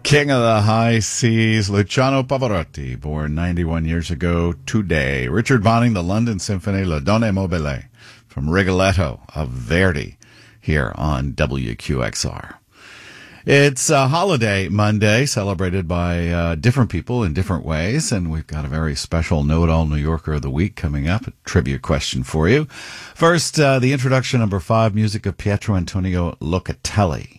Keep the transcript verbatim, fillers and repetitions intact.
King of the High Seas, Luciano Pavarotti, born ninety-one years ago today. Richard Bonning, the London Symphony, La Donna Mobile, from Rigoletto of Verdi, here on W Q X R. It's a holiday Monday, celebrated by uh, different people in different ways, and we've got a very special Know-It-All New Yorker of the Week coming up, a trivia question for you. First, uh, the introduction, number five, music of Pietro Antonio Locatelli.